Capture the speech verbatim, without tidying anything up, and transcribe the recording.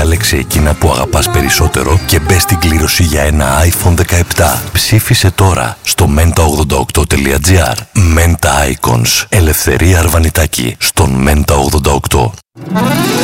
διάλεξε εκείνα που αγαπάς περισσότερο και μπες στην κλήρωση για ένα άιφον δεκαεπτά. Ψήφισε τώρα στο μέντα ογδόντα οκτώ τελεία τζι άρ. Menta Icons. Ελευθερία Αρβανιτάκη στον Μέντα ογδόντα οκτώ.